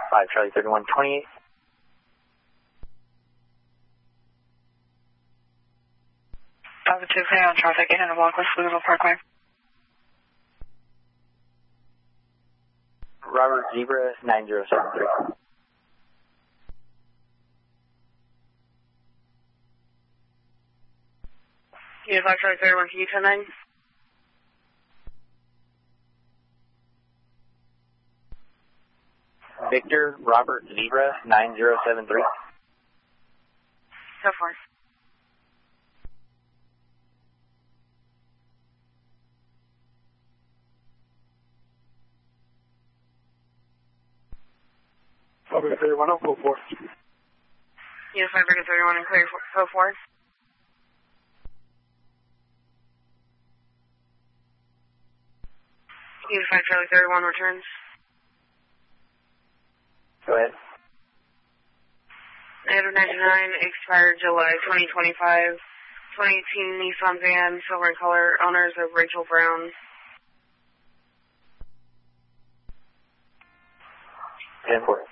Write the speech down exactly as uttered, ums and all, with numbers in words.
five Charlie thirty-one twenty-eight. Positive clear on traffic in and walk West Louisville Parkway. Robert Zebra nine zero seven three. Unit five Charlie thirty-one, can you ten nine? Victor Robert Zebra nine zero seven three. So far. Robert thirty-one, oh four. Unit five Victor thirty-one and clear so forth. Unit five Charlie thirty-one returns. Go ahead. Item ninety-nine, expired July twenty twenty-five. twenty eighteen Nissan van, silver in color, owners of Rachel Brown. ten four.